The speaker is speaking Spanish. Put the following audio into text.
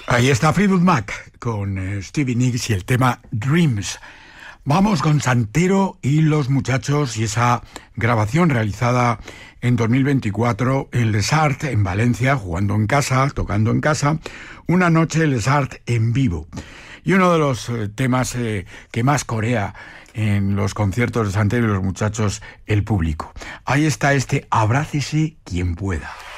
Ahí está Fleetwood Mac con Stevie Nicks y el tema Dreams. Vamos con Santero y los muchachos y esa grabación realizada en 2024 en Les Arts, en Valencia, jugando en casa, tocando en casa, una noche Les Arts en vivo. Y uno de los temas que más corea en los conciertos de Santero y los muchachos, el público. Ahí está este Abrácese quien pueda.